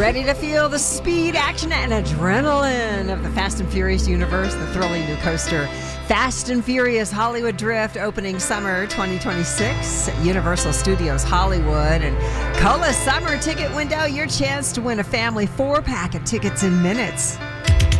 Ready to feel the speed, action, and adrenaline of the Fast and Furious universe? The thrilling new coaster Fast and Furious Hollywood Drift opening summer 2026 at Universal Studios Hollywood. And Cola Summer Ticket Window, your chance to win a family 4-pack of tickets in minutes.